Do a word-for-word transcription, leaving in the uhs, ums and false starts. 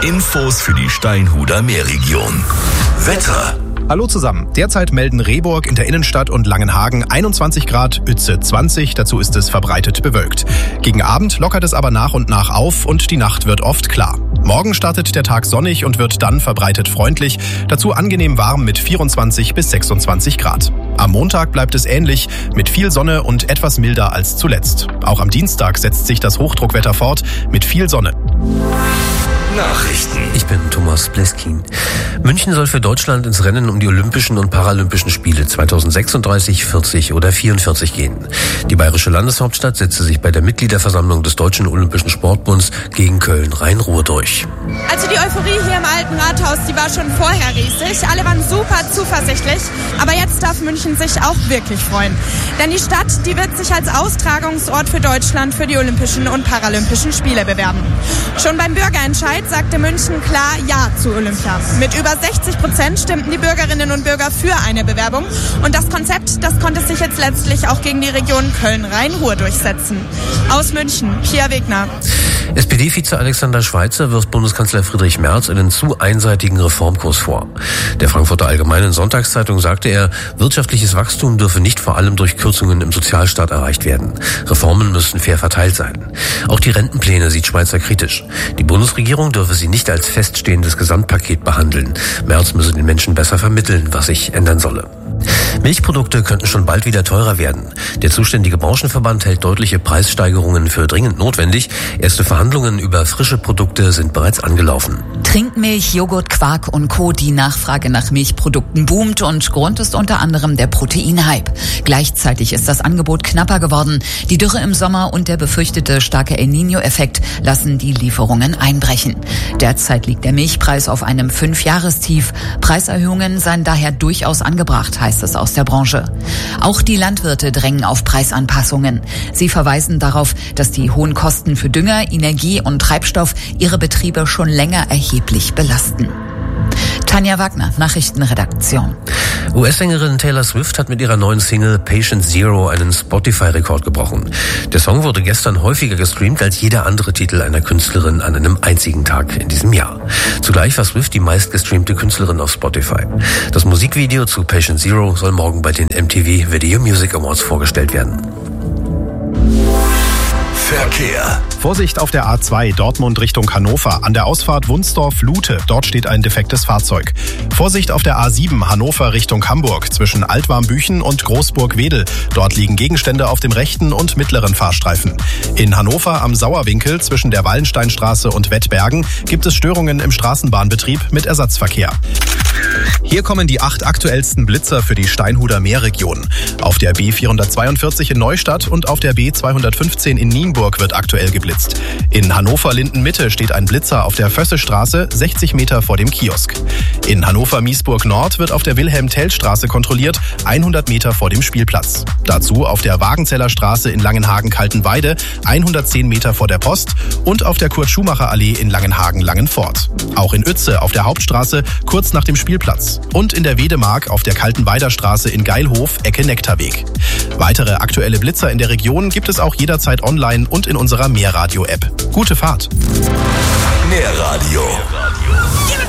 Infos für die Steinhuder Meerregion. Wetter. Hallo zusammen. Derzeit melden Rehburg in der Innenstadt und Langenhagen einundzwanzig Grad, Uetze zwanzig. Dazu ist es verbreitet bewölkt. Gegen Abend lockert es aber nach und nach auf und die Nacht wird oft klar. Morgen startet der Tag sonnig und wird dann verbreitet freundlich. Dazu angenehm warm mit vierundzwanzig bis sechsundzwanzig Grad. Am Montag bleibt es ähnlich mit viel Sonne und etwas milder als zuletzt. Auch am Dienstag setzt sich das Hochdruckwetter fort mit viel Sonne. Nachrichten. Ich bin Thomas Bleskin. München soll für Deutschland ins Rennen um die Olympischen und Paralympischen Spiele zweitausendsechsunddreißig, vierzig oder vierundvierzig gehen. Die bayerische Landeshauptstadt setzte sich bei der Mitgliederversammlung des Deutschen Olympischen Sportbunds gegen Köln-Rhein-Ruhr durch. Also die Euphorie hier im Alten Rathaus, die war schon vorher riesig. Alle waren super zuversichtlich. Aber jetzt darf München sich auch wirklich freuen. Denn die Stadt, die wird sich als Austragungsort für Deutschland für die Olympischen und Paralympischen Spiele bewerben. Schon beim Bürgerentscheid sagte München klar Ja zu Olympia. Mit über sechzig Prozent stimmten die Bürgerinnen und Bürger für eine Bewerbung. Und das Konzept, das konnte sich jetzt letztlich auch gegen die Region Köln-Rhein-Ruhr durchsetzen. Aus München, Pia Wegner. S P D-Vize Alexander Schweitzer wirft Bundeskanzler Friedrich Merz einen zu einseitigen Reformkurs vor. Der Frankfurter Allgemeinen Sonntagszeitung sagte er, wirtschaftliches Wachstum dürfe nicht vor allem durch Kürzungen im Sozialstaat erreicht werden. Reformen müssten fair verteilt sein. Auch die Rentenpläne sieht Schweitzer kritisch. Die Bundesregierung dürfe sie nicht als feststehendes Gesamtpaket behandeln. Merz müsse den Menschen besser vermitteln, was sich ändern solle. Milchprodukte könnten schon bald wieder teurer werden. Der zuständige Branchenverband hält deutliche Preissteigerungen für dringend notwendig. Erste Verhandlungen über frische Produkte sind bereits angelaufen. Trinkmilch, Joghurt, Quark und Co. Die Nachfrage nach Milchprodukten boomt und Grund ist unter anderem der Proteinhype. Gleichzeitig ist das Angebot knapper geworden. Die Dürre im Sommer und der befürchtete starke El Niño-Effekt lassen die Lieferungen einbrechen. Derzeit liegt der Milchpreis auf einem Fünfjahrestief. Preiserhöhungen seien daher durchaus angebracht, heißt es aus der Branche. Auch die Landwirte drängen auf Preisanpassungen. Sie verweisen darauf, dass die hohen Kosten für Dünger, Energie und Treibstoff ihre Betriebe schon länger erheblich belasten. Tanja Wagner, Nachrichtenredaktion. U S-Sängerin Taylor Swift hat mit ihrer neuen Single Patient Zero einen Spotify-Rekord gebrochen. Der Song wurde gestern häufiger gestreamt als jeder andere Titel einer Künstlerin an einem einzigen Tag in diesem Jahr. Zugleich war Swift die meistgestreamte Künstlerin auf Spotify. Das Musikvideo zu Patient Zero soll morgen bei den M T V Video Music Awards vorgestellt werden. Verkehr. Vorsicht auf der A zwei Dortmund Richtung Hannover. An der Ausfahrt Wunsdorf-Lute. Dort steht ein defektes Fahrzeug. Vorsicht auf der A sieben Hannover Richtung Hamburg. Zwischen Altwarmbüchen und Großburg-Wedel. Dort liegen Gegenstände auf dem rechten und mittleren Fahrstreifen. In Hannover am Sauerwinkel zwischen der Wallensteinstraße und Wettbergen gibt es Störungen im Straßenbahnbetrieb mit Ersatzverkehr. Hier kommen die acht aktuellsten Blitzer für die Steinhuder Meerregion. Auf der B vierhundertzweiundvierzig in Neustadt und auf der B zweihundertfünfzehn in Nienburg wird aktuell geblitzt. In Hannover-Linden-Mitte steht ein Blitzer auf der Vössestraße, sechzig Meter vor dem Kiosk. In Hannover-Miesburg-Nord wird auf der Wilhelm-Tell-Straße kontrolliert, hundert Meter vor dem Spielplatz. Dazu auf der Wagenzeller Straße in Langenhagen-Kaltenweide, hundertzehn Meter vor der Post und auf der Kurt-Schumacher-Allee in Langenhagen-Langenfort. Auch in Uetze auf der Hauptstraße, kurz nach dem Spielplatz. Und in der Wedemark auf der Kaltenweider Straße in Geilhof, Ecke Nektarweg. Weitere aktuelle Blitzer in der Region gibt es auch jederzeit online und in unserer Meerradio-App. Gute Fahrt! Meerradio.